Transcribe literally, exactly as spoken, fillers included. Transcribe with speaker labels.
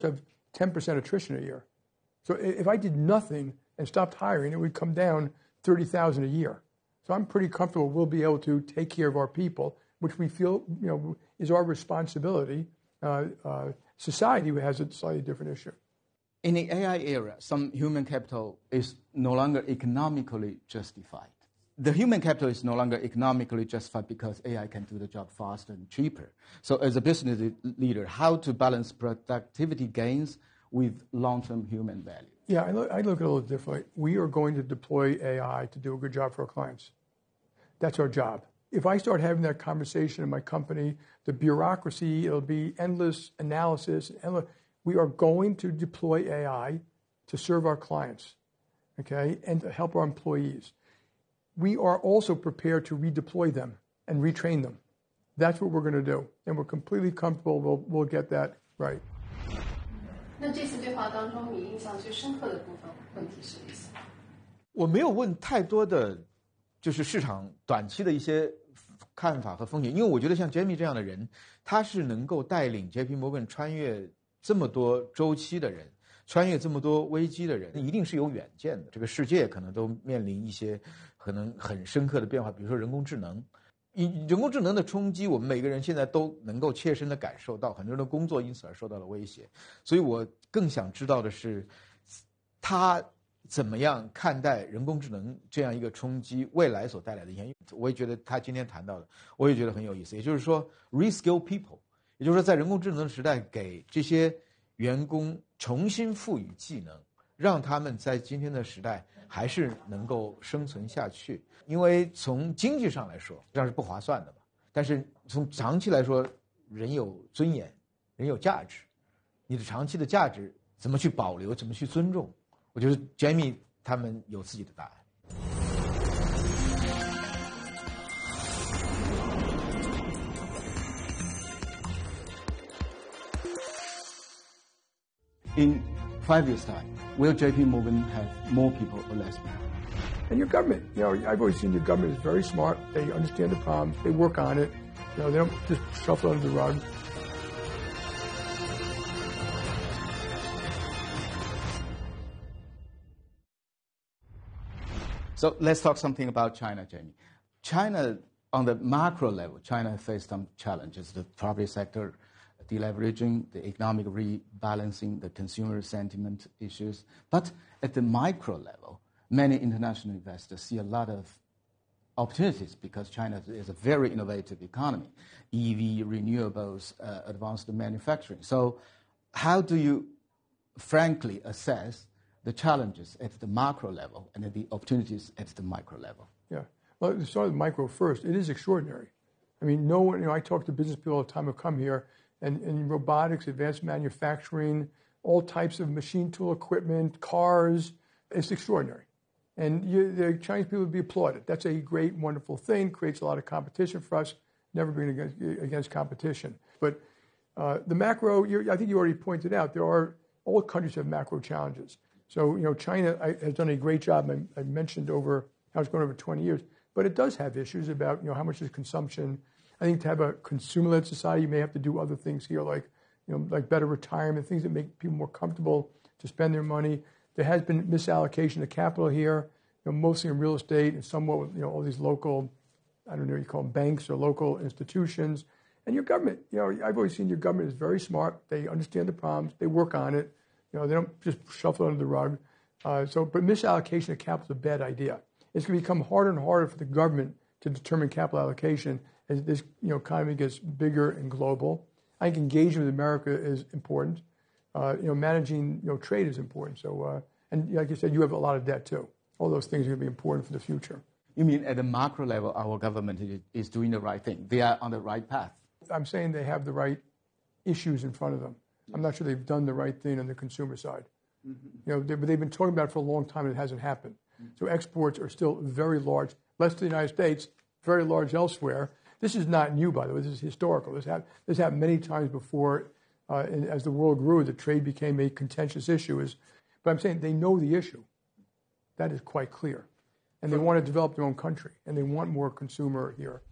Speaker 1: have ten percent attrition a year. So if I did nothing and stopped hiring, it would come down thirty thousand a year. So I'm pretty comfortable we'll be able to take care of our people, which we feel, you know, is our responsibility. Uh, uh, society has a slightly different issue.
Speaker 2: In the A I era, some human capital is no longer economically justified. The human capital is no longer economically justified because A I can do the job faster and cheaper. So as a business leader, how to balance productivity gains with long-term human value?
Speaker 1: Yeah, I look, I look at it a little differently. We are going to deploy A I to do a good job for our clients. That's our job. If I start having that conversation in my company, the bureaucracy, it'll be endless analysis. Endless, we are going to deploy A I to serve our clients, okay, and to help our employees. We are also prepared to redeploy them and retrain them. That's what we're going to do, and we're completely comfortable we'll, we'll get that right.
Speaker 3: 那这次对话当中，你印象最深刻的部分问题是什么？
Speaker 2: 我没有问太多的，就是市场短期的一些看法和风险，因为我觉得像 Jamie 这样的人，他是能够带领 J P Morgan 穿越这么多周期的人，穿越这么多危机的人，一定是有远见的。这个世界可能都面临一些可能很深刻的变化，比如说人工智能。人工智能的冲击，我们每个人现在都能够切身的感受到，很多人的工作因此而受到了威胁。所以我更想知道的是，他怎么样看待人工智能这样一个冲击未来所带来的影响。我也觉得他今天谈到的，我也觉得很有意思。也就是说 ，reskill people， 也就是说，在人工智能的时代，给这些员工重新赋予技能，让他们在今天的时代还是能够生存下去。因为从经济上来说，这样是不划算的嘛。但是从长期来说，人有尊严，人有价值，你的长期的价值怎么去保留，怎么去尊重？我觉得 Jamie 他们有自己的答案。In five years' time, will J P Morgan have more people or less people?
Speaker 1: And your government, you know, I've always seen your government is very smart. They understand the problems. They work on it. You know, they don't just shuffle under the rug.
Speaker 2: So let's talk something about China, Jamie. China, on the macro level, China faced some challenges. The property sector, deleveraging, the economic rebalancing, the consumer sentiment issues. But at the micro level, many international investors see a lot of opportunities because China is a very innovative economy, E V, renewables, uh, advanced manufacturing. So how do you frankly assess the challenges at the macro level and the opportunities at the micro level?
Speaker 1: Yeah. Well, to start with micro first, it is extraordinary. I mean, no one, you know, I talk to business people all the time who come here, and, and robotics, advanced manufacturing, all types of machine tool equipment, cars, it's extraordinary. And you, the Chinese people would be applauded. That's a great, wonderful thing, creates a lot of competition for us, never been against, against competition. But uh, the macro, I think you already pointed out, there are, all countries have macro challenges. So, you know, China has done a great job. I, I mentioned over how it's going over twenty years, but it does have issues about, you know, how much is consumption. I think to have a consumer-led society, you may have to do other things here, like, you know, like better retirement, things that make people more comfortable to spend their money. There has been misallocation of capital here, you know, mostly in real estate and somewhat with, you know, all these local, I don't know what you call them, banks or local institutions. And your government, you know, I've always seen your government is very smart. They understand the problems. They work on it. You know, they don't just shuffle under the rug. Uh, so, but misallocation of capital is a bad idea. It's going to become harder and harder for the government to determine capital allocation as this, you know, economy gets bigger and global. I think engagement with America is important. Uh, you know, managing, you know, trade is important. So, uh, and like you said, you have a lot of debt too. All those things are going to be important for the future.
Speaker 2: You mean at the macro level, our government is doing the right thing? They are on the right path?
Speaker 1: I'm saying they have the right issues in front of them. I'm not sure they've done the right thing on the consumer side. Mm-hmm. You know, they, but they've been talking about it for a long time and it hasn't happened. Mm-hmm. So exports are still very large, less to the United States, very large elsewhere. This is not new, by the way. This is historical. This, ha- this happened many times before. Uh, and as the world grew, the trade became a contentious issue. Is, but I'm saying they know the issue. That is quite clear. And they want to develop their own country, and they want more consumer here.